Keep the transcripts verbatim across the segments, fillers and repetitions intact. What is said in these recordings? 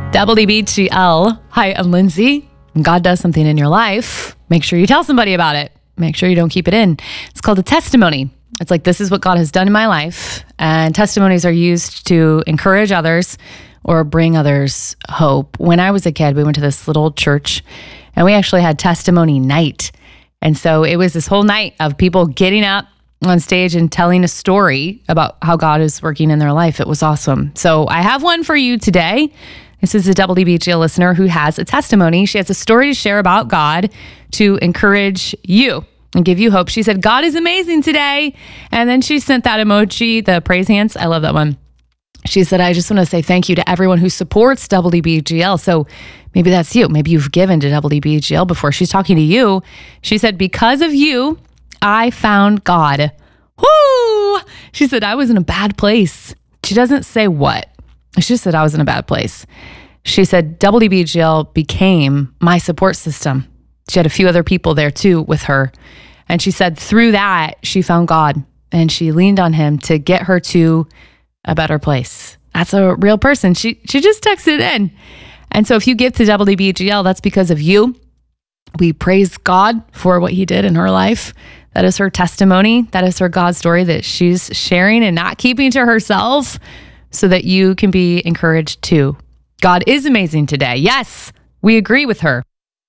W B G L. Hi, I'm Lindsay. When God does something in your life, make sure you tell somebody about it. Make sure you don't keep it in. It's called a testimony. It's like, this is what God has done in my life. And testimonies are used to encourage others or bring others hope. When I was a kid, we went to this little church and we actually had testimony night. And so it was this whole night of people getting up on stage and telling a story about how God is working in their life. It was awesome. So I have one for you today. This is a W B G L listener who has a testimony. She has a story to share about God to encourage you and give you hope. She said, God is amazing today. And then she sent that emoji, the praise hands. I love that one. She said, I just want to say thank you to everyone who supports W B G L. So maybe that's you. Maybe you've given to W B G L before. She's talking to you. She said, because of you, I found God. Woo! She said, I was in a bad place. She doesn't say what. She just said, I was in a bad place. She said, W B G L became my support system. She had a few other people there too with her. And she said through that, she found God and she leaned on him to get her to a better place. That's a real person. She she just texted in. And so if you give to W B G L, that's because of you. We praise God for what he did in her life. That is her testimony. That is her God story that she's sharing and not keeping to herself, so that you can be encouraged too. God is amazing today. Yes, we agree with her.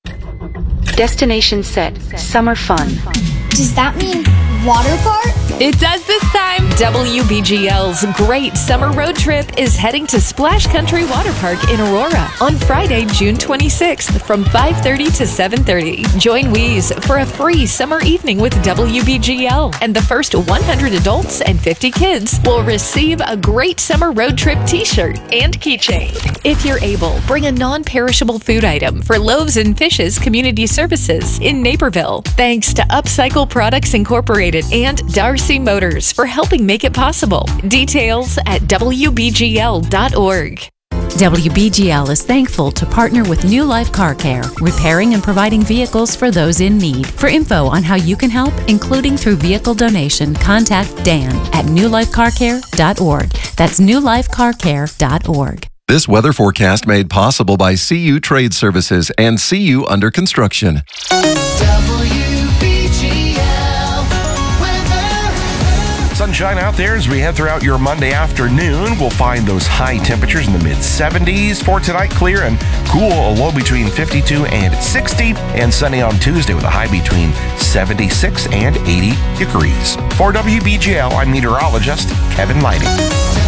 Destination set, summer fun. Does that mean water park? It does this time. W B G L's Great Summer Road Trip is heading to Splash Country Water Park in Aurora on Friday, June twenty-sixth from five thirty to seven thirty. Join Weeze for a free summer evening with W B G L, and the first one hundred adults and fifty kids will receive a Great Summer Road Trip t-shirt and keychain. If you're able, bring a non-perishable food item for Loaves and Fishes Community Services in Naperville. Thanks to Upcycle Products Incorporated and Darcy Motors for helping make it possible. Details at W B G L dot org. W B G L is thankful to partner with New Life Car Care, repairing and providing vehicles for those in need. For info on how you can help, including through vehicle donation, contact Dan at New Life Car Care dot org. That's New Life Car Care dot org. This weather forecast made possible by C U Trade Services and C U Under Construction. Sunshine out there as we head throughout your Monday afternoon. We'll find those high temperatures in the mid seventies. For tonight, clear and cool, a low between fifty-two and sixty, and sunny on Tuesday with a high between seventy-six and eighty degrees. For W B G L, I'm meteorologist Kevin Lighting.